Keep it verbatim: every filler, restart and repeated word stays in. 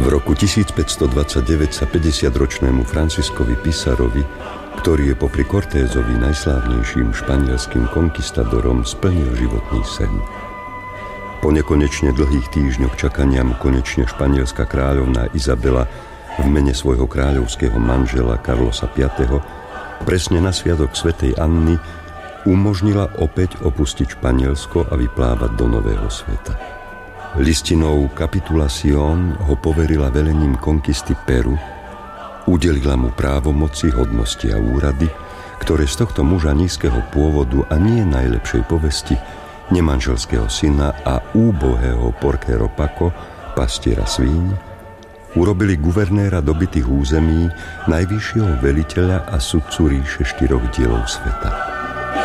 V roku tisícpäťstodvadsaťdeväť sa päťdesiatročnému Franciscovi Pizarrovi, ktorý je popri Cortésovi najslávnejším španielským konkistadorom, splnil životný sen. Po nekonečne dlhých týždňoch čakania mu konečne španielská kráľovná Izabela v mene svojho kráľovského manžela Carlosa piateho presne na sviatok svätej Anny umožnila opäť opustiť Španielsko a vyplávať do nového sveta. Listinou Capitulación ho poverila velením konkisty Peru, udelila mu právomoci, hodnosti a úrady, ktoré z tohto muža nízkeho pôvodu a nie najlepšej povesti, nemanželského syna a úbohého porquero Paco, pastiera svíň, urobili guvernéra dobytých území, najvyššieho veliteľa a sudcu ríše štyroch dielov sveta.